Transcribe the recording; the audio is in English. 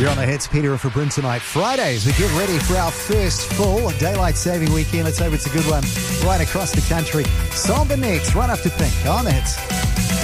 You're on the hits, Peter for Bryn tonight. Fridays, we get ready for our first full daylight saving weekend. Let's hope it's a good one right across the country. Somber next, right after Pink on the hits.